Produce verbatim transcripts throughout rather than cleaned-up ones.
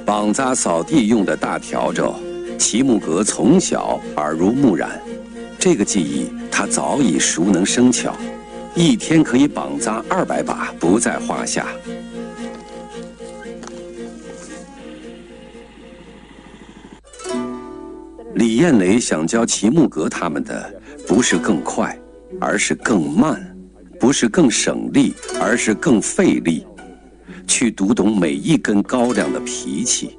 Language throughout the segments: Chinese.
绑扎扫地用的大笤帚，齐木格从小耳濡目染，这个技艺他早已熟能生巧，一天可以绑扎二百把不在话下。李艳蕾想教齐木格他们的，不是更快，而是更慢；不是更省力，而是更费力。去读懂每一根高粱的脾气，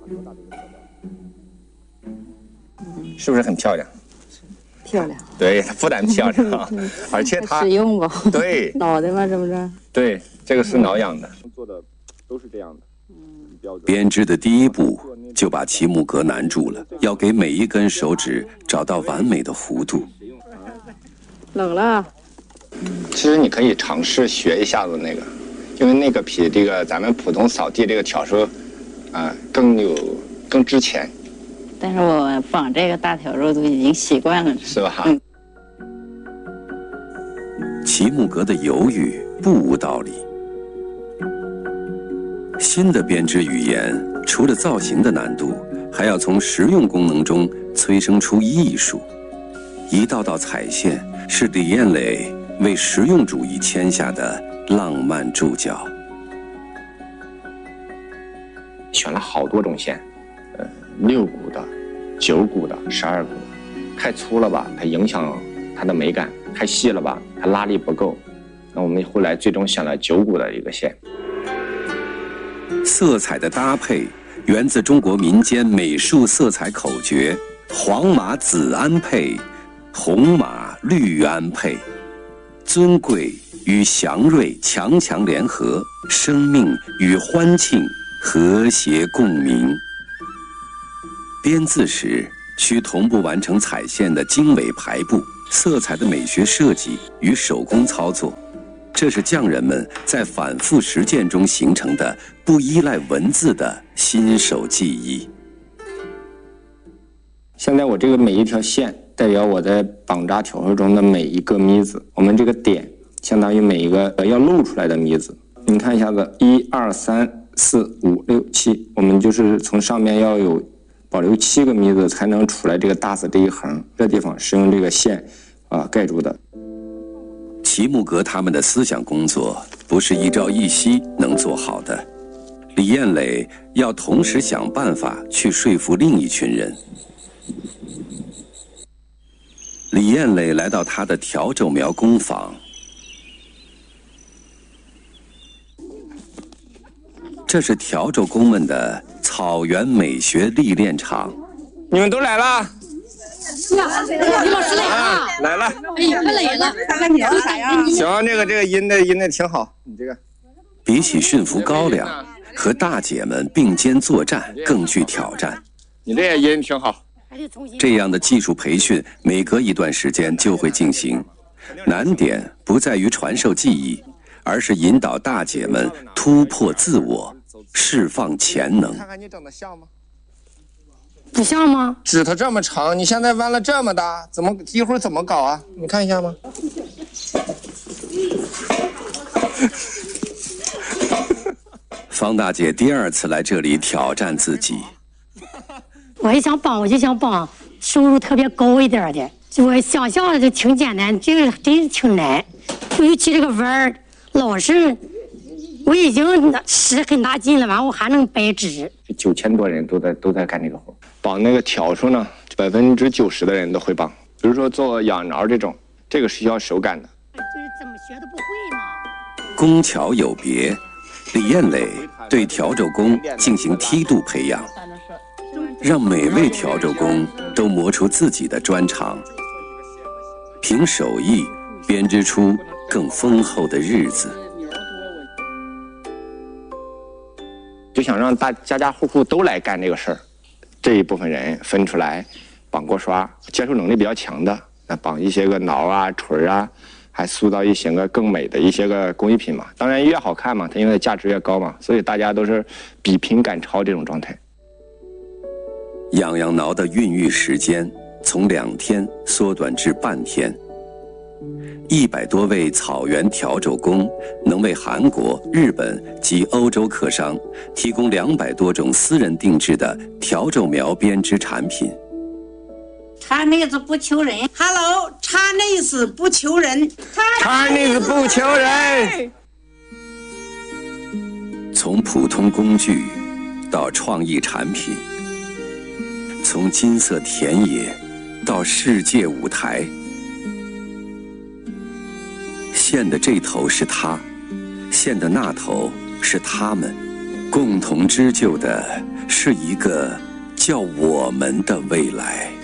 是不是很漂亮？ 漂亮， 对，它不但漂亮，而且它实用吧？ 对， 脑袋嘛，是不是？ 对，这个是挠痒的，做的都是这样的。 编织的第一步就把齐木格难住了，要给每一根手指找到完美的弧度。 冷了。 其实你可以尝试学一下子那个。因为那个比这个咱们普通扫地这个笤帚，啊、呃，更有更值钱。 但是我绑这个大笤帚都已经习惯了， 是吧？ 嗯。 齐木格的犹豫不无道理。新的编织语言除了造型的难度，还要从实用功能中催生出艺术。一道道彩线是李艳蕾为实用主义签下的浪漫注脚。 选了好多种线，呃，六股的、九股的、十二股的。太粗了吧，它影响它的美感；太细了吧，它拉力不够。那我们后来最终选了九股的一个线。 色彩的搭配源自中国民间美术色彩口诀：黄马紫安配，红马绿安配，尊贵与祥瑞强强联合，生命与欢庆和谐共鸣。编字时需同步完成彩线的精美排布、色彩的美学设计与手工操作，这是匠人们在反复实践中形成的不依赖文字的新手技艺。 现在我这个每一条线代表我在绑扎笤帚中的每一个咪子，我们这个点相当于每一个要露出来的咪子。你看一下子，一二三四五六七，我们就是从上面要有保留七个咪子，才能出来这个大字这一横。这地方是用这个线啊盖住的。 齐木格他们的思想工作不是一朝一夕能做好的，李艳蕾要同时想办法去说服另一群人。李艳蕾来到她的笤帚苗工坊，这是笤帚工们的草原美学历练场。 你们都来了？ 李老师来了、啊， 来了。 哎呀，快来了！看你是啥呀？ 行，这个这个音的音的挺好，你这个。 比起驯服高粱，和大姐们并肩作战更具挑战。 你这个音挺好。 这样的技术培训每隔一段时间就会进行，难点不在于传授技艺，而是引导大姐们突破自我，释放潜能。 看看你整的像吗？ 不像吗？ 指头这么长，你现在弯了这么大，怎么一会儿怎么搞啊？你看一下吗？ 方大姐第二次来这里挑战自己。 我也想绑，我就想绑收入特别高一点的。我想象的就挺简单，这个真是挺难。尤其这个弯儿，老是我已经使很大劲了，完我还能掰直。 九千多人都在都在干这个活，绑那个笤帚呢，百分之九十的人都会绑。比如说做痒挠这种，这个是需要手感的。 就是怎么学都不会嘛。 工巧有别，李艳蕾对笤帚工进行梯度培养。让每位笤帚工都磨出自己的专长，凭手艺编织出更丰厚的日子。 就想让大家家户户都来干这个事儿，这一部分人分出来绑过刷，接受能力比较强的，那绑一些个挠啊、锤啊，还塑造一些个更美的一些个工艺品嘛。当然越好看嘛，它因为价值越高嘛，所以大家都是比拼赶超这种状态。 痒痒挠的孕育时间从两天缩短至半天， 一百多位草原调皱工能为韩国、日本及欧洲客商提供两百多种私人定制的调皱苗编织产品。 插内子不求人 ，Hello， 插内子不求人， 插内子不求人。 从普通工具到创意产品，从金色田野到世界舞台。线的这头是他，线的那头是他们，共同织就的是一个叫我们的未来。